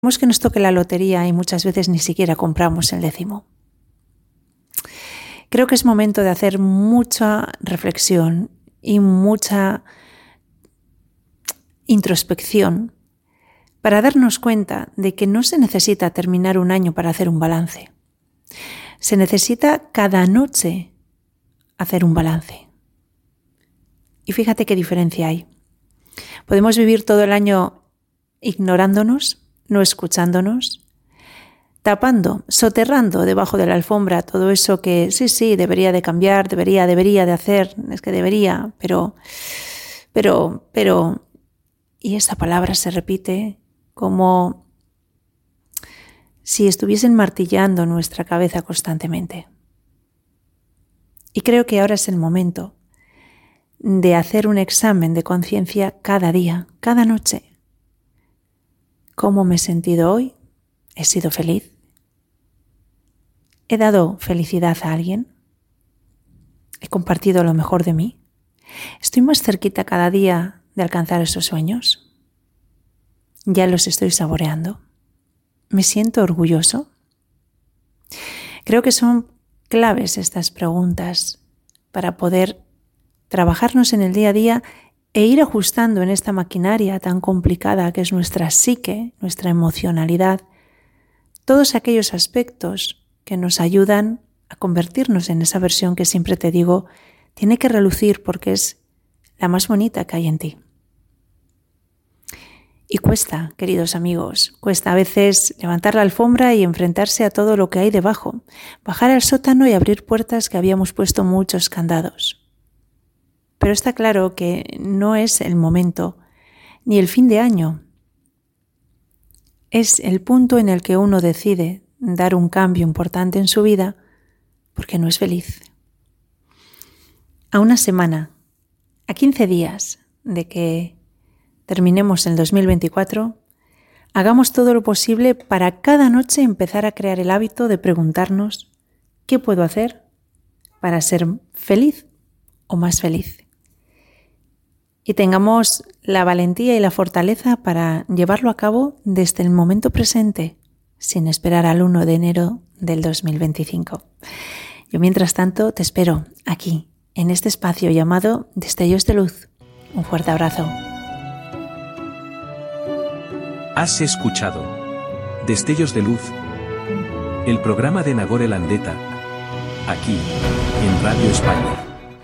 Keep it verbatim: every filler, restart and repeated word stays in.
Queremos que nos toque la lotería y muchas veces ni siquiera compramos el décimo. Creo que es momento de hacer mucha reflexión y mucha introspección para darnos cuenta de que no se necesita terminar un año para hacer un balance. Se necesita cada noche hacer un balance. Y fíjate qué diferencia hay. Podemos vivir todo el año ignorándonos, no escuchándonos, tapando, soterrando debajo de la alfombra todo eso que sí, sí, debería de cambiar, debería, debería de hacer, es que debería, pero, pero, pero, y esa palabra se repite como si estuviesen martillando nuestra cabeza constantemente. Y creo que ahora es el momento de hacer un examen de conciencia cada día, cada noche. ¿Cómo me he sentido hoy? ¿He sido feliz? ¿He dado felicidad a alguien? ¿He compartido lo mejor de mí? ¿Estoy más cerquita cada día de alcanzar esos sueños? ¿Ya los estoy saboreando? ¿Me siento orgulloso? Creo que son claves estas preguntas para poder trabajarnos en el día a día e ir ajustando en esta maquinaria tan complicada que es nuestra psique, nuestra emocionalidad, todos aquellos aspectos que nos ayudan a convertirnos en esa versión que siempre te digo, tiene que relucir porque es la más bonita que hay en ti. Y cuesta, queridos amigos, cuesta a veces levantar la alfombra y enfrentarse a todo lo que hay debajo, bajar al sótano y abrir puertas que habíamos puesto muchos candados. Pero está claro que no es el momento ni el fin de año. Es el punto en el que uno decide dar un cambio importante en su vida porque no es feliz. A una semana, a quince días de que terminemos el dos mil veinticuatro, hagamos todo lo posible para cada noche empezar a crear el hábito de preguntarnos ¿qué puedo hacer para ser feliz o más feliz? Y tengamos la valentía y la fortaleza para llevarlo a cabo desde el momento presente, sin esperar al primero de enero del dos mil veinticinco. Yo, mientras tanto, te espero aquí, en este espacio llamado Destellos de Luz. Un fuerte abrazo. Has escuchado Destellos de Luz, el programa de Nagore Landeta, aquí, en Radio España.